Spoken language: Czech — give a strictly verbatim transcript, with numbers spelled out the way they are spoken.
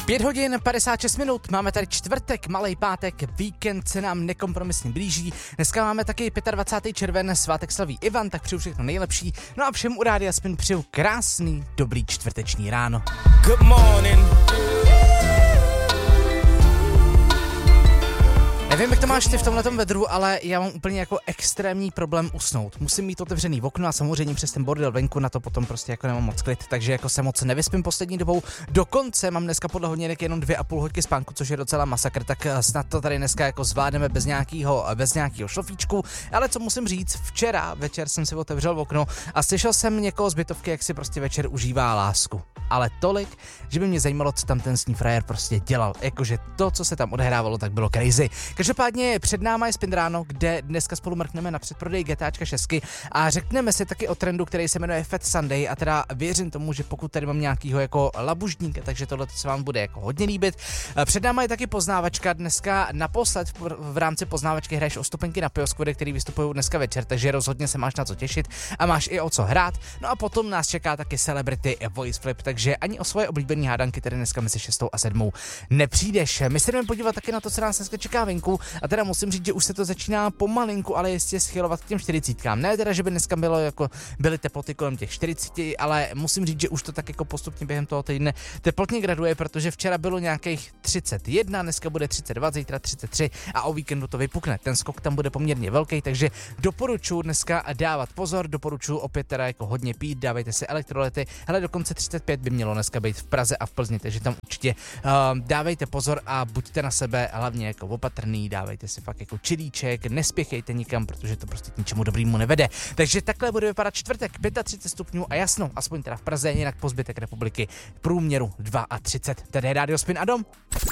Pět hodin padesát šest minut, máme tady čtvrtek, malej pátek, víkend se nám nekompromisně blíží. Dneska máme taky dvacátého pátého června, svátek slaví Ivan, tak přeju všechno nejlepší. No a všem u Rádia Spin přeju krásný, dobrý čtvrteční ráno. Good morning. Nevím, jak to máš ty v tomhletom vedru, ale já mám úplně jako extrémní problém usnout. Musím mít otevřený okno a samozřejmě přes ten bordel venku na to potom prostě jako nemám moc klid, takže jako se moc nevyspím poslední dobou. Dokonce mám dneska podle hodinek jenom dvě a půl hodky spánku, což je docela masakr, tak snad to tady dneska jako zvládneme bez nějakého bez nějakého šlofíčku. Ale co musím říct, včera večer jsem si otevřel okno a slyšel jsem někoho z bytovky, jak si prostě večer užívá lásku. Ale tolik, že by mě zajímalo, co tam ten sní frajer prostě dělal. Jakože to, co se tam odehrávalo, tak bylo crazy. Každopádně před náma je Spin ráno, kde dneska spolu mrkneme na předprodej GTAčka šest a řekneme si taky o trendu, který se jmenuje Fat Sunday a teda věřím tomu, že pokud tady mám nějakýho jako labužníka, takže tohle se vám bude jako hodně líbit. Před náma je taky poznávačka, dneska naposled v rámci poznávačky hraješ o stupenky na Pioskvody, který vystupují dneska večer, takže rozhodně se máš na co těšit a máš i o co hrát. No a potom nás čeká taky Celebrity Voice Flip, takže ani o svoje oblíbené hádanky tady dneska mezi šestou a sedmou nepřijdeš. My se jdeme podívat taky na to, co nás dneska čeká venku. A teda musím říct, že už se to začíná pomalinku, ale jistě schylovat k těm čtyřicítkám. Ne teda, že by dneska bylo jako byly teploty kolem těch čtyřiceti, ale musím říct, že už to tak jako postupně během toho týdne teplotně graduje, protože včera bylo nějakých třicet jedna, dneska bude třicet dva, zítra třicet tři a o víkendu to vypukne. Ten skok tam bude poměrně velký, takže doporučuji dneska dávat pozor, doporučuji opět teda jako hodně pít, dávejte si elektrolyty, hele dokonce třicet pět by mělo dneska být v Praze a v Plzni, takže tam určitě uh, dávejte pozor a buďte na sebe hlavně jako opatrný, dávejte si fakt jako čilíček, nespěchejte nikam, protože to prostě k ničemu dobrýmu nevede. Takže takhle bude vypadat čtvrtek, třicet pět stupňů a jasno, aspoň teda v Praze, jinak po zbytek republiky průměru třicet dva. Tady je Rádio Spin a dom.